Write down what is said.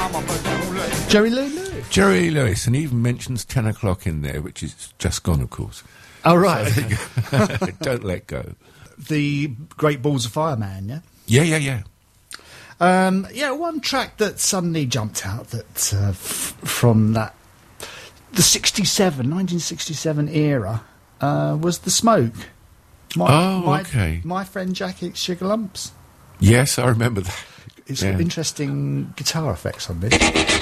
Jerry Lee Lewis. Jerry Lee Lewis, and he even mentions 10 o'clock in there, which is just gone, of course. Oh, right. Don't let go. The Great Balls of Fire Man, yeah? Yeah. One track that suddenly jumped out that from the 1967 era was The Smoke. Okay. My Friend Jack Eats Sugar Lumps. Yes, I remember that. It's got interesting guitar effects on this.